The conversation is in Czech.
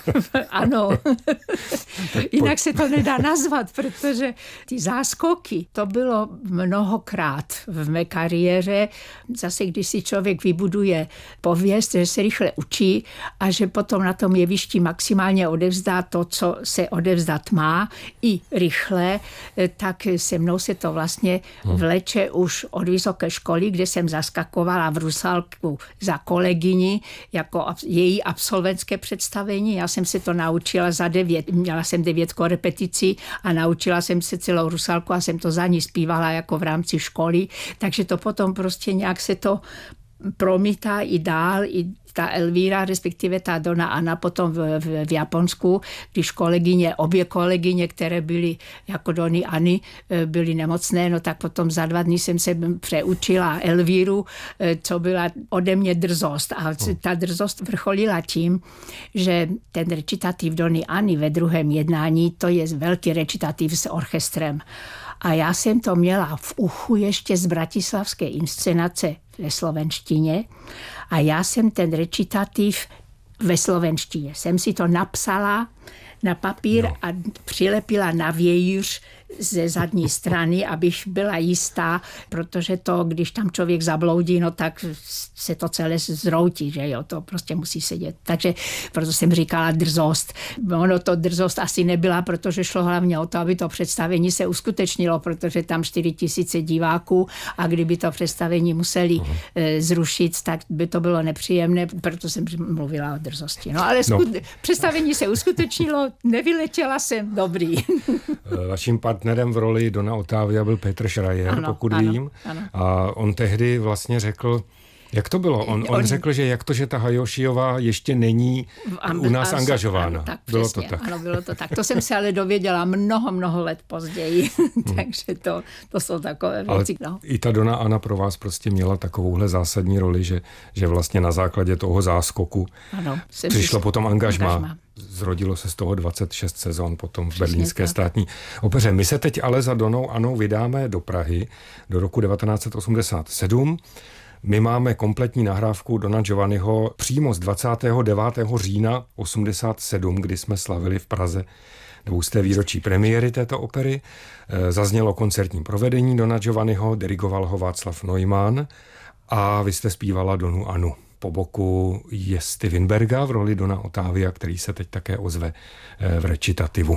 Ano. Jinak se to nedá nazvat, protože ty záskoky, to bylo mnohokrát v mé kariéře. Zase, když si člověk vybuduje pověst, že se rychle učí a že potom na tom jevišti maximálně odevzdá to, co se odevzdat má, i rychle, tak se mnou se to vlastně vleče už od vysoké školy, kde jsem zaskakovala v Rusálku za kolegyni jako její absolventské představení. Já jsem se to naučila za 9, měla jsem 9 korepeticí a naučila jsem se celou Rusálku a jsem to za ní zpívala jako v rámci školy, takže to potom prostě nějak se to promítá i dál, i ta Elvíra, respektive ta Dona Anna potom v Japonsku, když obě kolegyně, které byly jako Dony Anny, byly nemocné, no tak potom za 2 dny jsem se přeučila Elvíru, co byla ode mě drzost. A ta drzost vrcholila tím, že ten recitativ Dony Anny ve druhém jednání, to je velký recitativ s orchestrem. A já jsem to měla v uchu ještě z bratislavské inscenace ve slovenštině a já jsem ten recitativ ve slovenštině. Jsem si to napsala na papír a přilepila na vějíř ze zadní strany, abych byla jistá, protože to, když tam člověk zabloudí, no tak se to celé zroutí, že jo, to prostě musí sedět. Takže proto jsem říkala drzost. Ono to drzost asi nebyla, protože šlo hlavně o to, aby to představení se uskutečnilo, protože tam 4 000 diváků a kdyby to představení museli zrušit, tak by to bylo nepříjemné, proto jsem mluvila o drzosti. No ale představení se uskutečnilo, nevyletěla jsem, dobrý. Vaším partnerem v roli Dona Ottavia byl Petr Schreier, pokud vím. Ano. A on tehdy vlastně řekl, jak to bylo? On řekl, že jak to, že ta Hayašiová ještě není u nás angažována. Ano, tak, bylo přesně, to tak. Ano, bylo to tak. To jsem se ale dověděla mnoho let později. Takže to jsou takové věci. Ale i ta Dona Anna pro vás prostě měla takovouhle zásadní roli, že vlastně na základě toho záskoku přišlo potom angažmá. Zrodilo se z toho 26 sezon potom v berlínské státní opeře. My se teď ale za Donou Annou vydáme do Prahy do roku 1987. My máme kompletní nahrávku Dona Giovanniho přímo z 29. října 87, kdy jsme slavili v Praze 200. výročí premiéry této opery. Zaznělo koncertní provedení Dona Giovanniho, dirigoval ho Václav Neumann a vy jste zpívala Donu Annu. Po boku Jesty Winberga v roli Dona Ottavia, který se teď také ozve v recitativu.